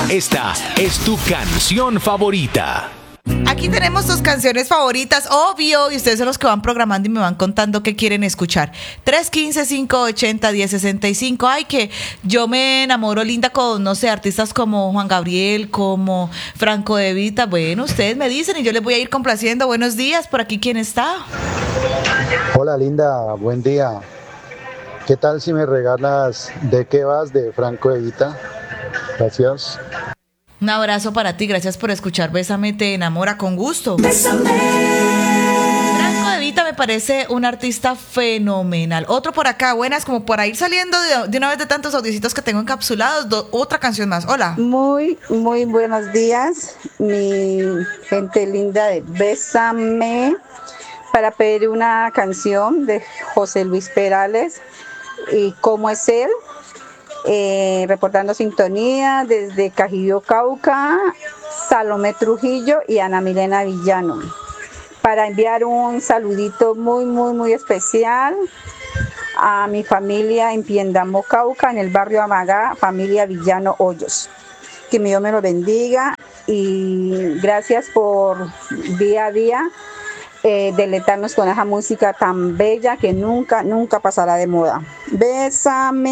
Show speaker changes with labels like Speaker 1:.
Speaker 1: Esta es tu canción favorita.
Speaker 2: Aquí tenemos sus canciones favoritas, obvio, y ustedes son los que van programando y me van contando qué quieren escuchar. 315-580-1065. Ay, que yo me enamoro, Linda, con, no sé, artistas como Juan Gabriel, como Franco De Vita. Bueno, ustedes me dicen y yo les voy a ir complaciendo. Buenos días, por aquí, ¿quién está?
Speaker 3: Hola Linda, buen día. ¿Qué tal si me regalas ¿De qué vas? De Franco De Vita? Gracias.
Speaker 2: Un abrazo para ti, gracias por escuchar Bésame, te enamora con gusto.
Speaker 4: Bésame.
Speaker 2: Franco De Vita me parece un artista fenomenal. Otro por acá, buenas, como para ir saliendo de una vez de tantos audicitos que tengo encapsulados. Otra canción más, hola.
Speaker 5: Muy buenos días, mi gente linda de Bésame, para pedir una canción de José Luis Perales y ¿Cómo es él? Reportando sintonía desde Cajibio, Cauca, Salomé Trujillo y Ana Milena Villano, para enviar un saludito muy especial a mi familia en Piendamó, Cauca, en el barrio Amagá, familia Villano Hoyos. Que mi Dios me lo bendiga y gracias por día a día deleitarnos con esa música tan bella que nunca pasará de moda. Bésame.